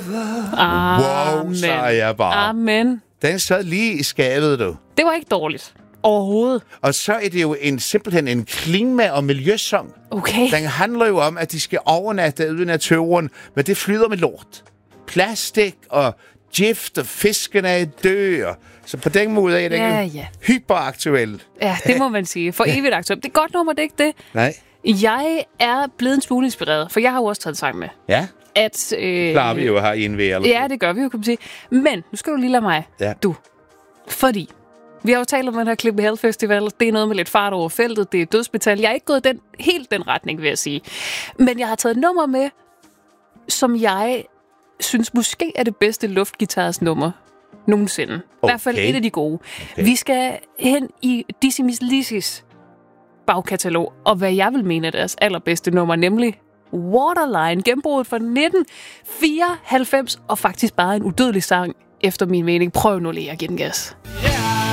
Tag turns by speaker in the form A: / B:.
A: Wow, sagde jeg bare.
B: Amen.
A: Den sad lige i skabet, du.
B: Det var ikke dårligt. Overhovedet.
A: Og så er det jo simpelthen en klima- og miljøsang.
B: Okay.
A: Den handler jo om, at de skal overnatte ude i naturen, men det flyder med lort. Plastik og gift, og fiskene er døde. Så på den måde er det hyperaktuelt.
B: Ja, det må man sige. For evigt aktuelt. Det er godt nummer, det er ikke det.
A: Nej.
B: Jeg er blevet en smule inspireret, for jeg har jo også taget sang med.
A: Ja.
B: At,
A: Klarer vi jo her i en VR.
B: Ja, det gør vi jo, kan man sige. Men nu skal du lige lade mig.
A: Ja.
B: Du. Fordi vi har jo talt om den her Klippe Hell Festival. Det er noget med lidt fart over feltet. Det er dødsmetal. Jeg er ikke gået helt den retning, vil jeg sige. Men jeg har taget et nummer med, som jeg synes måske er det bedste luftgitars nummer nogensinde. I hvert fald et af de gode. Okay. Vi skal hen i Dizzy Miss Lizzys bagkatalog, og hvad jeg vil mene er deres allerbedste nummer, nemlig Waterline, gennembrudet fra 1994, og faktisk bare en udødelig sang, efter min mening. Prøv nu lige at give den gas.